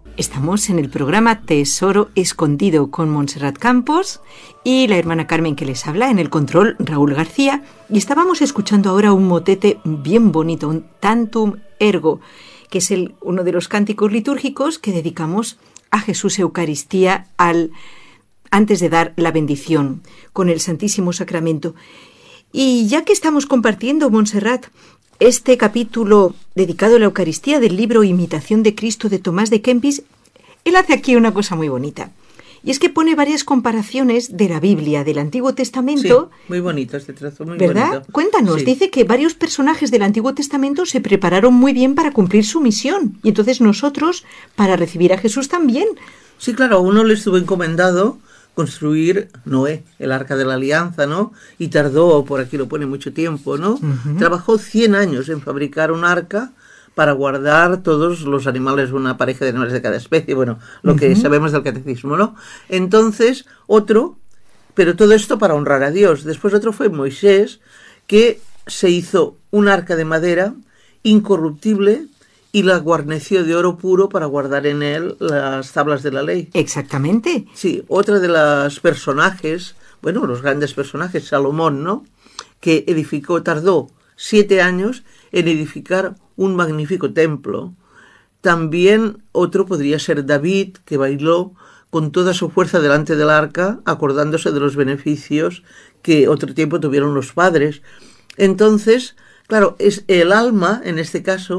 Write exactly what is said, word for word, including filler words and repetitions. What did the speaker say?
Estamos en el programa Tesoro Escondido con Montserrat Campos y la hermana Carmen que les habla, en el control Raúl García, y estábamos escuchando ahora un motete bien bonito, un Tantum Ergo, que es el, uno de los cánticos litúrgicos que dedicamos a Jesús Eucaristía al, antes de dar la bendición con el Santísimo Sacramento. Y ya que estamos compartiendo, Montserrat, este capítulo dedicado a la Eucaristía del libro Imitación de Cristo de Tomás de Kempis, él hace aquí una cosa muy bonita. Y es que pone varias comparaciones de la Biblia, del Antiguo Testamento. Sí, muy bonito este trazo, muy ¿verdad? bonito. Cuéntanos, Sí. Dice que varios personajes del Antiguo Testamento se prepararon muy bien para cumplir su misión. Y entonces nosotros, para recibir a Jesús también. Sí, claro, a uno le estuvo encomendado construir Noé, el Arca de la Alianza, ¿no? Y tardó, por aquí lo pone, mucho tiempo, ¿no? Uh-huh. Trabajó cien años en fabricar un arca para guardar todos los animales, una pareja de animales de cada especie, bueno, lo uh-huh. que sabemos del catecismo, ¿no? Entonces, otro, pero todo esto para honrar a Dios. Después otro fue Moisés, que se hizo un arca de madera incorruptible y la guarneció de oro puro para guardar en él las tablas de la ley. Exactamente. Sí, otra de los personajes, bueno, los grandes personajes, Salomón, ¿no? Que edificó, tardó siete años en edificar un magnífico templo. También otro podría ser David, que bailó con toda su fuerza delante del arca, acordándose de los beneficios que otro tiempo tuvieron los padres. Entonces, claro, es el alma, en este caso,